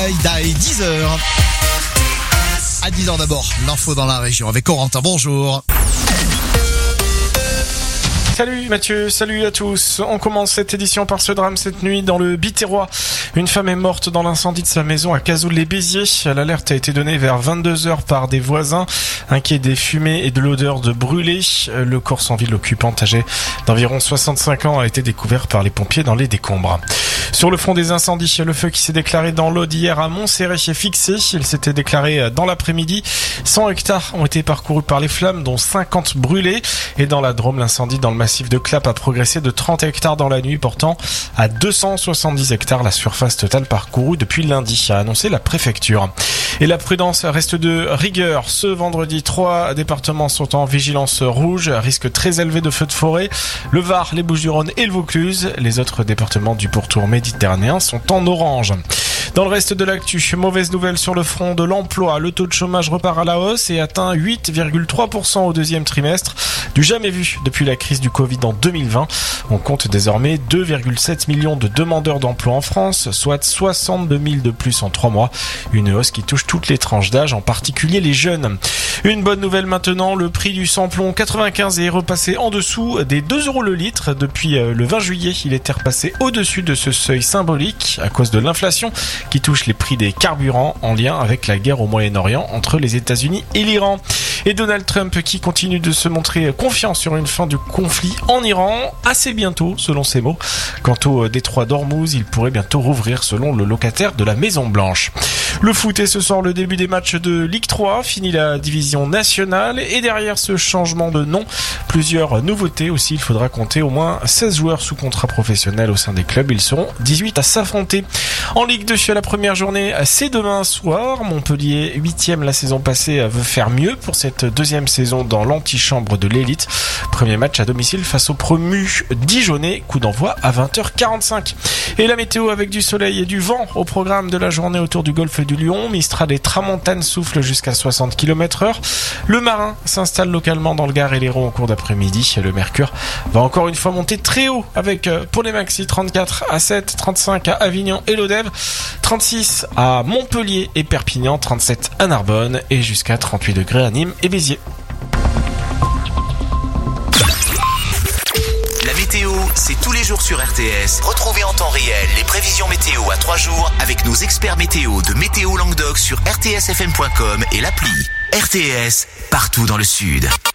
Die, 10h. À 10h d'abord, l'info dans la région avec Corentin, bonjour. Salut Mathieu, salut à tous. On commence cette édition par ce drame cette nuit dans le Biterrois. Une femme est morte dans l'incendie de sa maison à Cazoul-les-Béziers. L'alerte a été donnée vers 22h par des voisins, inquiets des fumées et de l'odeur de brûlé. Le corps sans vie de l'occupante âgée d'environ 65 ans a été découvert par les pompiers dans les décombres. Sur le front des incendies, le feu qui s'est déclaré dans l'Aude hier à Montserrat est fixé. Il s'était déclaré dans l'après-midi. 100 hectares ont été parcourus par les flammes, dont 50 brûlés. Et dans la Drôme, l'incendie dans le massif de Clappe a progressé de 30 hectares dans la nuit, portant à 270 hectares la surface totale parcourue depuis lundi, a annoncé la préfecture. Et la prudence reste de rigueur. Ce vendredi, 3 départements sont en vigilance rouge, risque très élevé de feux de forêt. Le Var, les Bouches-du-Rhône et le Vaucluse. Les autres départements du pourtour méditerranéen sont en orange. Dans le reste de l'actu, mauvaise nouvelle sur le front de l'emploi. Le taux de chômage repart à la hausse et atteint 8,3% au deuxième trimestre. Du jamais vu depuis la crise du Covid en 2020. On compte désormais 2,7 millions de demandeurs d'emploi en France, soit 62 000 de plus en 3 mois. Une hausse qui touche toutes les tranches d'âge, en particulier les jeunes. Une bonne nouvelle maintenant, le prix du samplon 95 est repassé en dessous des 2 € le litre. Depuis le 20 juillet, il était repassé au-dessus de ce seuil symbolique à cause de l'inflation qui touche les prix des carburants en lien avec la guerre au Moyen-Orient entre les États-Unis et l'Iran. Et Donald Trump qui continue de se montrer confiant sur une fin du conflit en Iran, assez bientôt selon ses mots. Quant au détroit d'Ormuz, il pourrait bientôt rouvrir selon le locataire de la Maison Blanche. Le foot et ce soir le début des matchs de Ligue 3, fini la division nationale et derrière ce changement de nom, plusieurs nouveautés aussi. Il faudra compter au moins 16 joueurs sous contrat professionnel au sein des clubs. Ils seront 18 à s'affronter. En Ligue 2, la première journée, c'est demain soir. Montpellier, 8e la saison passée, veut faire mieux pour cette deuxième saison dans l'antichambre de l'élite. Premier match à domicile face au promu Dijonais. Coup d'envoi à 20h45. Et la météo avec du soleil et du vent au programme de la journée autour du golfe du Lion. Mistral et tramontane soufflent jusqu'à 60 km/h. Le marin s'installe localement dans le Gard et l'Hérault en cours d'après-midi. Le mercure va encore une fois monter très haut avec pour les maxi 34 à 7, 35 à Avignon et Lodève, 36 à Montpellier et Perpignan, 37 à Narbonne et jusqu'à 38 degrés à Nîmes et Béziers. La météo, c'est tous les jours sur RTS. Retrouvez en temps réel les prévisions météo à 3 jours avec nos experts météo de Météo Languedoc sur rtsfm.com et l'appli. RTS, partout dans le Sud.